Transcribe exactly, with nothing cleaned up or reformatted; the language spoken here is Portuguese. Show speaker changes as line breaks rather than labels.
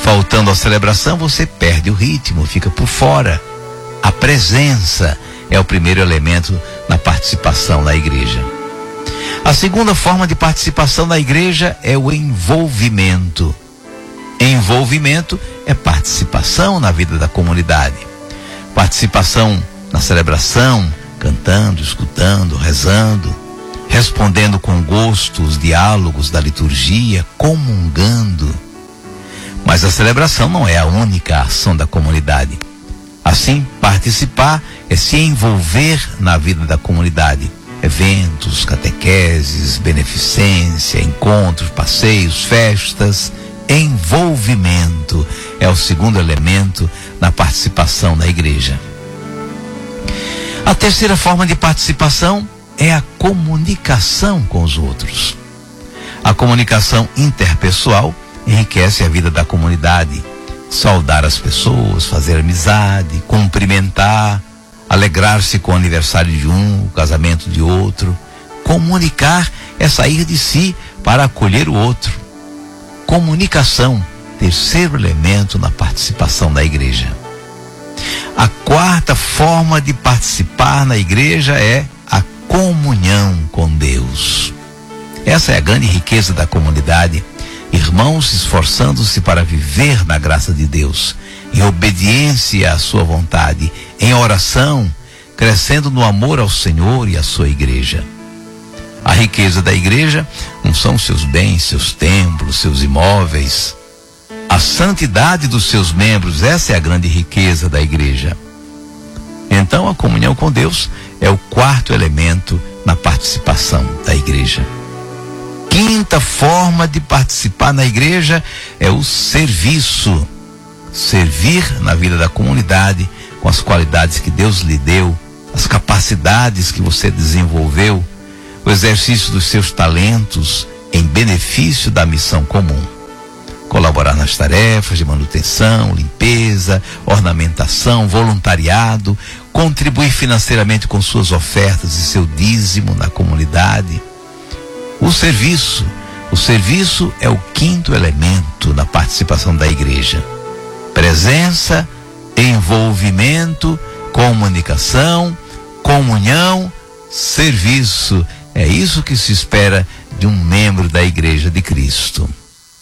Faltando a celebração, você perde o ritmo, fica por fora. A presença é o primeiro elemento na participação na igreja. A segunda forma de participação na igreja é o envolvimento. Envolvimento é participação na vida da comunidade. Participação na celebração, cantando, escutando, rezando, respondendo com gosto os diálogos da liturgia, comungando. Mas a celebração não é a única ação da comunidade. Assim, participar é se envolver na vida da comunidade. Eventos, catequeses, beneficência, encontros, passeios, festas. Envolvimento é o segundo elemento na participação da igreja. A terceira forma de participação é a comunicação com os outros. A comunicação interpessoal enriquece a vida da comunidade. Saudar as pessoas, fazer amizade, cumprimentar, alegrar-se com o aniversário de um, o casamento de outro. Comunicar é sair de si para acolher o outro. Comunicação, terceiro elemento na participação da igreja. A quarta forma de participar na igreja é a comunhão com Deus. Essa é a grande riqueza da comunidade. Irmãos esforçando-se para viver na graça de Deus, em obediência à sua vontade, em oração, crescendo no amor ao Senhor e à sua igreja. A riqueza da igreja não são seus bens, seus templos, seus imóveis. A santidade dos seus membros, essa é a grande riqueza da igreja. Então, a comunhão com Deus é o quarto elemento na participação da igreja. Quinta forma de participar na igreja é o serviço. Servir na vida da comunidade com as qualidades que Deus lhe deu, as capacidades que você desenvolveu, o exercício dos seus talentos em benefício da missão comum. Colaborar nas tarefas de manutenção, limpeza, ornamentação, voluntariado, contribuir financeiramente com suas ofertas e seu dízimo na comunidade. O serviço, o serviço é o quinto elemento na participação da igreja. Presença, envolvimento, comunicação, comunhão, serviço. É isso que se espera de um membro da Igreja de Cristo.